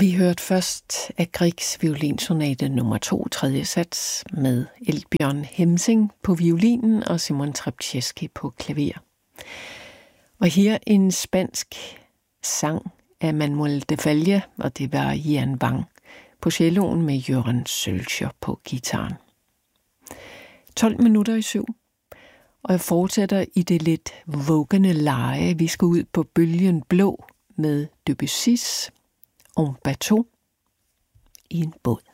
Vi hørte først af Griegs violinsonate nummer 2, 3. sats, med Eldbjørn Hemsing på violinen og Simon Trpceski på klaver. Og her en spansk sang af Manuel de Falla, og det var Ian Wang på celloen med Jørgen Sølcher på guitaren. 7:12, og jeg fortsætter i det lidt vågende leje. Vi skal ud på bølgen blå med Debussys En bateau, i en båd.